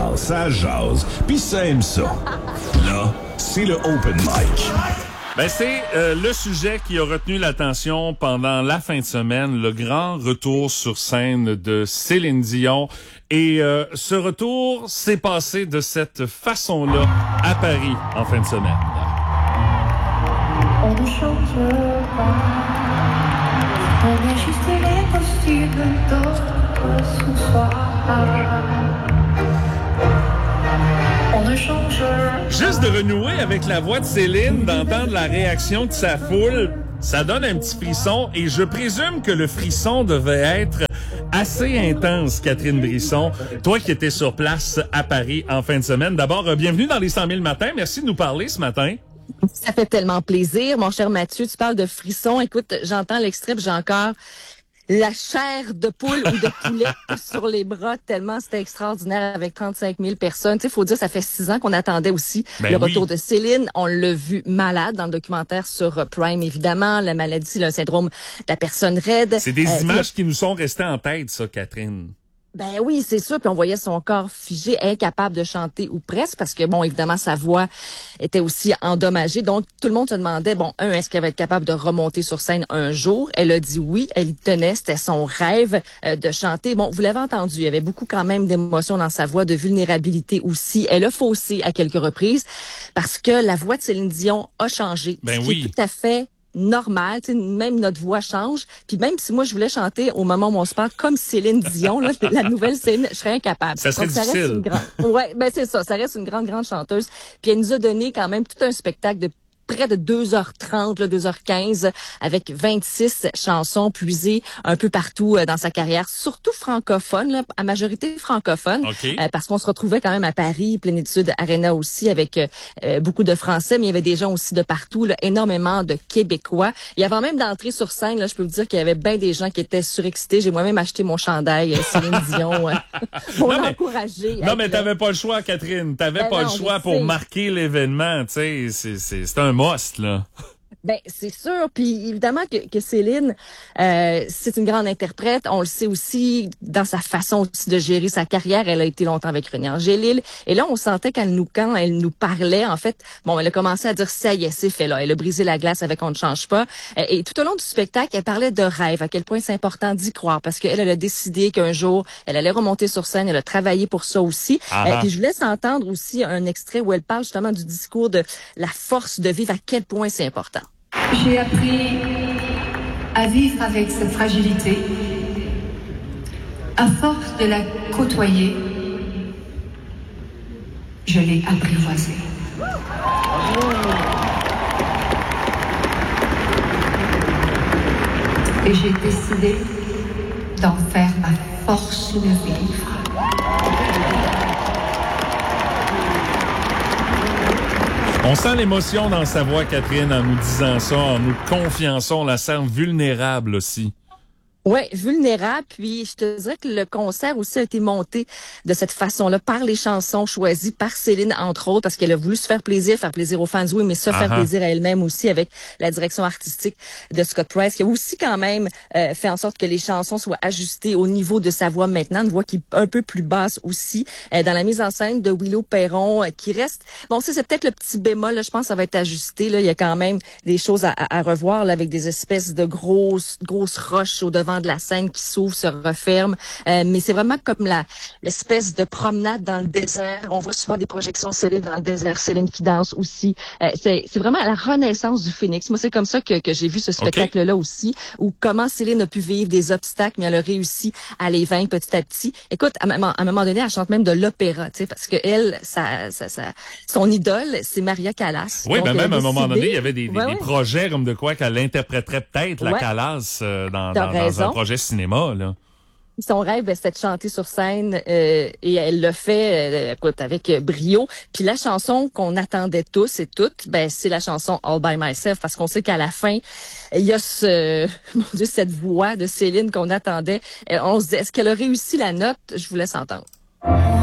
ça jase, pis ça aime ça. Là, c'est le Open Mic. Ben c'est le sujet qui a retenu l'attention pendant la fin de semaine, le grand retour sur scène de Céline Dion. Et ce retour s'est passé de cette façon-là à Paris en fin de semaine. On ne change pas, on ajuste les costumes d'autres ce soir. On ne change pas. Juste de renouer avec la voix de Céline, d'entendre la réaction de sa foule, ça donne un petit frisson et je présume que le frisson devait être assez intense, Catherine Brisson. Toi qui étais sur place à Paris en fin de semaine. D'abord, bienvenue dans les 100 000 matins. Merci de nous parler ce matin. Ça fait tellement plaisir, mon cher Mathieu. Tu parles de frissons. Écoute, j'entends l'extrait, puis j'ai encore la chair de poule ou de poulet sur les bras, tellement c'était extraordinaire avec 35 000 personnes. Tu sais, faut dire, ça fait 6 ans qu'on attendait aussi le retour de Céline. On l'a vu malade dans le documentaire sur Prime, évidemment. La maladie, le syndrome de la personne raide. C'est des images qui nous sont restées en tête, ça, Catherine. Ben oui, c'est sûr. Puis on voyait son corps figé, incapable de chanter ou presque, parce que, bon, évidemment, sa voix était aussi endommagée. Donc, tout le monde se demandait, bon, est-ce qu'elle va être capable de remonter sur scène un jour? Elle a dit oui, elle y tenait, c'était son rêve de chanter. Bon, vous l'avez entendu, il y avait beaucoup quand même d'émotions dans sa voix, de vulnérabilité aussi. Elle a faussé à quelques reprises parce que la voix de Céline Dion a changé. Ben ce oui. qui est tout à fait normal, tu sais, même notre voix change. Puis même si moi je voulais chanter au moment où on se parle comme Céline Dion, là, la nouvelle Céline, je serais incapable. Ça serait Donc, difficile. reste une grande... Ouais, ben c'est ça, ça reste une grande chanteuse. Puis elle nous a donné quand même tout un spectacle de près de 2h30, là, 2h15, avec 26 chansons puisées un peu partout dans sa carrière, surtout francophone, là, à majorité francophone, parce qu'on se retrouvait quand même à Paris, Plénitude Arena aussi, avec beaucoup de Français, mais il y avait des gens aussi de partout, là, énormément de Québécois. Et avant même d'entrer sur scène, là, je peux vous dire qu'il y avait bien des gens qui étaient surexcités. J'ai moi-même acheté mon chandail Céline Dion pour l'encourager. Non, mais t'avais pas le choix, Catherine. T'avais pas le choix pour marquer l'événement, tu sais. C'est un must, là. Ben c'est sûr, puis évidemment que Céline, c'est une grande interprète. On le sait aussi dans sa façon aussi de gérer sa carrière. Elle a été longtemps avec René Angélil, et là on sentait quand elle nous parlait, en fait, bon, elle a commencé à dire ça y est, c'est fait là. Elle a brisé la glace avec On ne change pas. Et tout au long du spectacle, elle parlait de rêve, à quel point c'est important d'y croire, parce qu'elle a décidé qu'un jour elle allait remonter sur scène. Elle a travaillé pour ça aussi. Puis je vous laisse entendre aussi un extrait où elle parle justement du discours de la force de vivre, à quel point c'est important. J'ai appris à vivre avec cette fragilité. À force de la côtoyer, je l'ai apprivoisée. Et j'ai décidé d'en faire ma force de vivre. On sent l'émotion dans sa voix, Catherine, en nous disant ça, en nous confiant ça. On la sent vulnérable aussi. Ouais, vulnérable. Puis je te dirais que le concert aussi a été monté de cette façon-là par les chansons choisies par Céline, entre autres, parce qu'elle a voulu se faire plaisir aux fans, oui, mais faire plaisir à elle-même aussi, avec la direction artistique de Scott Price, qui a aussi quand même fait en sorte que les chansons soient ajustées au niveau de sa voix maintenant, une voix qui est un peu plus basse aussi, dans la mise en scène de Willow Perron, qui reste, bon, c'est peut-être le petit bémol, là, je pense que ça va être ajusté, là, il y a quand même des choses à revoir, là, avec des espèces de grosses roches au devant de la scène qui s'ouvre, se referme, mais c'est vraiment comme l'espèce de promenade dans le désert. On voit souvent des projections Céline dans le désert, Céline qui danse aussi. C'est vraiment la renaissance du Phénix. Moi, c'est comme ça que j'ai vu ce spectacle-là aussi, où comment Céline a pu vivre des obstacles, mais elle a réussi à les vaincre petit à petit. Écoute, à un moment donné, elle chante même de l'opéra, tu sais, parce que elle, son idole, c'est Maria Callas. Oui, donc, ben même à un moment donné, il y avait des Ouais. projets comme de quoi qu'elle interpréterait peut-être la Callas dans un projet cinéma, là. Son rêve, c'était de chanter sur scène et elle l'a fait écoute, avec brio. Puis la chanson qu'on attendait tous et toutes, c'est la chanson All by Myself, parce qu'on sait qu'à la fin, il y a cette voix de Céline qu'on attendait. On se dit, est-ce qu'elle a réussi la note? Je vous laisse entendre.